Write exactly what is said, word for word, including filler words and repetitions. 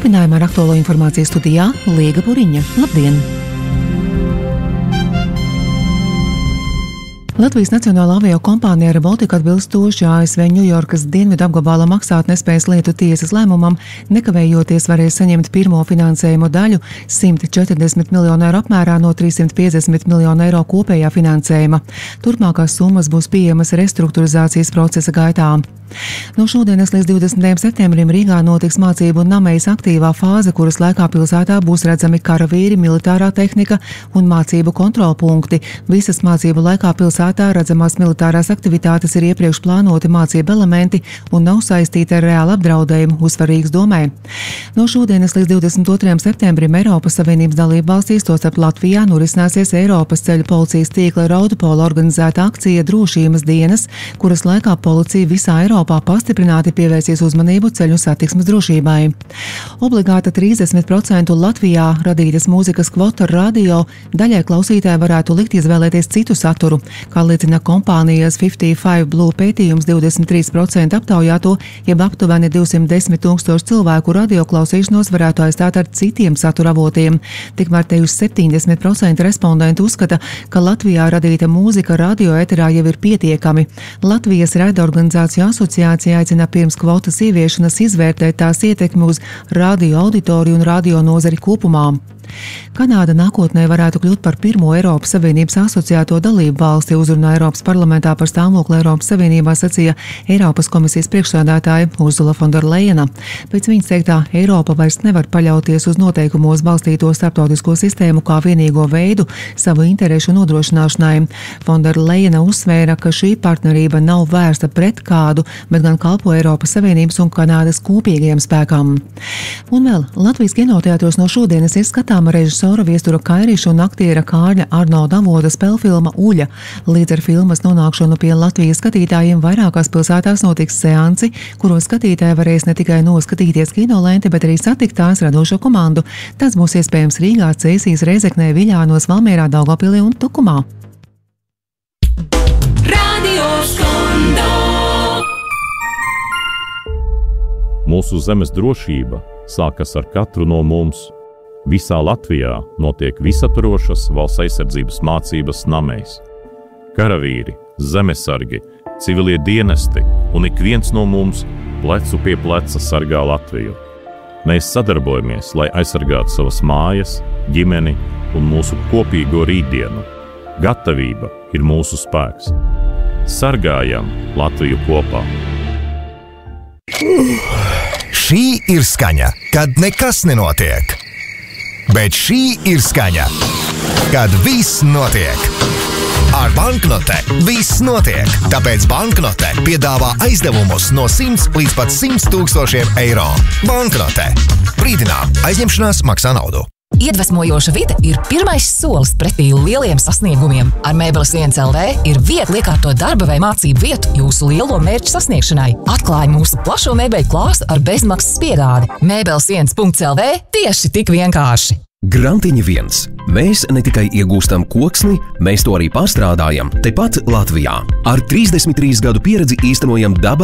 turpinājumā ar aktuālo informāciju studijā Līga Puriņa. Labdien! Latvijas Nacionālā avio kompānija Air Baltica atbilstoši A S V Ņujorkas dienvidu apgabala maksātnespējas lietu tiesas lēmumam nekavējoties varēs saņemt pirmo finansējumu daļu simt četrdesmit miljonu eiro apmērā no trīssimt piecdesmit miljonu eiro kopējā finansējuma. Turpmākās summas būs pieejamas restruktūrizācijas procesa gaitā. No šodienas līdz divdesmitajam septembrim Rīgā notiks mācību un namejas aktīvā fāze, kuras laikā pilsētā būs redzami karavīri, militārā tehnika un mācību kontrolpunkti. Visas mācību laikā pilsētā redzamās militārās aktivitātes ir iepriekš plānoti mācību elementi un nav saistīti ar reālu apdraudējumu, uzsver Rīgas domē. No šodienas līdz divdesmit otrajam septembrim Eiropas Savienības dalību valstīs, tostarp Latvijā, norisināsies Eiropas ceļu policijas tīkla Roadpola organizēta akcija Drošības dienas, kuras laikā policija visā Eiropā pastiprināti pievērsīs uzmanību ceļu satiksmes drošībai. Obligāta trīsdesmit procentu Latvijā radītas mūzikas kvota radio daļai klausītāji varētu likt izvēlēties citu saturu. Kā liecina kompānijas piecdesmit pieci Blue pētījums, divdesmit trīs procenti aptaujāto, jeb aptuveni divsimt desmit tūkstoši cilvēku radio klausīšanos varētu aizstāt ar citiem satura avotiem. Tikmēr te uz septiņdesmit procenti respondentu uzskata, ka Latvijā radīta mūzika radio eterā jau ir pietiekami. Latvijas raidorganizāciju asociācija aicina pirms kvotas ieviešanas izvērtēt tās ietekmi uz radio auditoriju un radio nozari kopumā. Kanāda nākotnē varētu kļūt par pirmo Eiropas Savienības asociēto dalību valsti, uzrunā Eiropas parlamentā par stāvokli Eiropas Savienībā sacīja Eiropas komisijas priekšsēdētāja Ursula von der Leyena. Pēc viņas teiktā, Eiropa vairs nevar paļauties uz noteikumos balstīto starptautisko sistēmu kā vienīgo veidu savu interešu nodrošināšanai. Von der Leyena uzsvēra, ka šī partnerība nav vērsta pret kādu, bet gan kalpo Eiropas Savienības un Kanādas kopīgajiem spēkam. Un vēl Latvijas kinoteātros no šodienas ir skatām režisora Viestura Kairīša un aktiera Kārļa Arnolda Avoda spēlfilma Uļa. Līdz ar filmas nonākšanu pie Latvijas skatītājiem vairākās pilsētās notiks seansi, kuros skatītāji varēs ne tikai noskatīties kinolenti, bet arī satikt tās radošo komandu. Tas būs iespējams Rīgā, Cēsīs, Reizeknē, Viļānos, Valmierā, Daugavpilī un Tukumā. Radio Skondo. Mūsu zemes drošība sākas ar katru no mums. Visā Latvijā notiek visaptvarošas valsts aizsardzības mācības namejs. Karavīri, zemesargi, civilie dienesti un ik viens no mums plecu pie pleca sargā Latviju. Mēs sadarbojamies, lai aizsargātu savas mājas, ģimeni un mūsu kopīgo rītdienu. Gatavība ir mūsu spēks. Sargājam Latviju kopā! Šī ir skaņa, kad nekas nenotiek. Bet šī ir skaņa, kad viss notiek. Ar banknote viss notiek, tāpēc banknote piedāvā aizdevumus no simts līdz pat simt tūkstošiem eiro. Banknote. Brīdinām, aizņemšanās maksā naudu. Iedvesmojoša vide ir pirmais solis pretī lieliem sasniegumiem. Ar Mēbeles viens L V ir viegli iekārtot darba vai mācību vietu jūsu lielo mērķu sasniegšanai. Atklāj mūsu plašo mēbeļu klāstu ar bezmaksas piegādi. Mēbeles viens L V tieši tik vienkārši. Grantiņa viens. Mēs ne tikai iegūstam koksni, mēs to arī pārstrādājam tepat Latvijā. Ar trīsdesmit trīs gadu pieredzi īstenojam daba